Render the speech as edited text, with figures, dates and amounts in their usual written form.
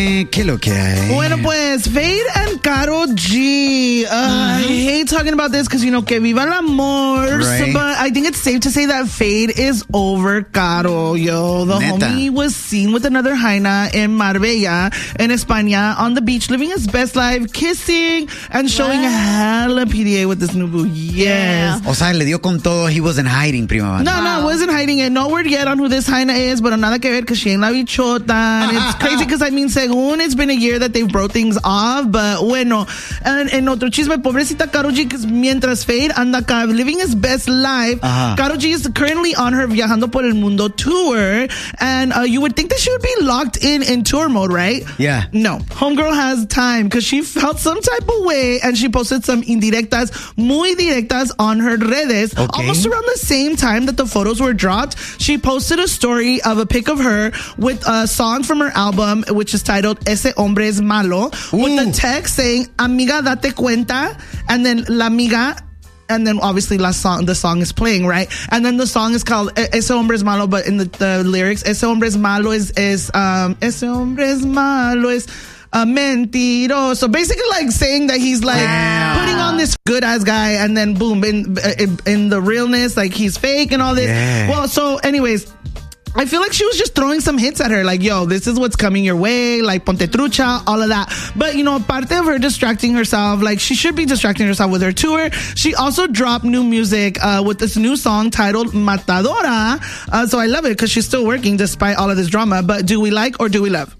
¿Qué lo que hay? Bueno, pues, Fade and Karol G. I hate talking about this because, que viva el amor. Right. But I think it's safe to say that Fade is over Karol, yo. The Neta. homie was seen with another Jaina in Marbella, in España, on the beach, living his best life, kissing and showing hella PDA with this new boo. Yes. O sea, le dio con todo. He wasn't hiding, prima banda. No, wasn't hiding it. No word yet on who this Jaina is, but nada que ver because she ain't la bichota. And it's crazy because, según it's been a year that they've brought things off, but bueno. And en otro chisme, pobrecita Karol G, because mientras Fade anda acá living his best life, Karol G is currently on her Viajando por el Mundo tour, and you would think that she would be locked in tour mode, right? Yeah. No. Homegirl has time because she felt some type of way and she posted some indirectas, muy directas on her redes. Okay. Almost around the same time that the photos were dropped, she posted a story of a pic of her with a song from her album, which is titled Ese Hombre Es Malo, with the text saying, Amiga, date cuenta, and then la amiga, and then obviously the song is playing, right? And then the song is called Ese Hombre Es Malo, but in the lyrics, Ese Hombre Es Malo is Ese Hombre Es Malo es mentiroso. Basically like saying that he's like putting on this good ass guy, and then boom, in the realness, like he's fake and all this. Yeah. Well, so anyways, I feel like she was just throwing some hits at her, like, yo, this is what's coming your way, like, ponte trucha, all of that. But, parte of her distracting herself, like, she should be distracting herself with her tour. She also dropped new music with this new song titled Matadora. So I love it because she's still working despite all of this drama. But do we like or do we love?